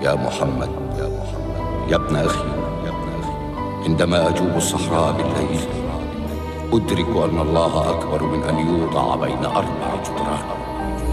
يا محمد، يا ابن أخي، عندما أجوب الصحراء بالليل أدرك أن الله أكبر من أن يوضع بين 4 جدران.